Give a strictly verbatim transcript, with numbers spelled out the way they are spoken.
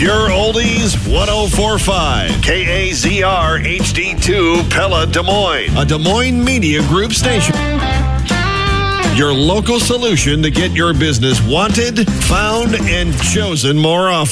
Pure Oldies one oh four point five. K A Z R H D two Pella, Des Moines. A Des Moines Media Group station. Your local solution to get your business wanted, found, and chosen more often.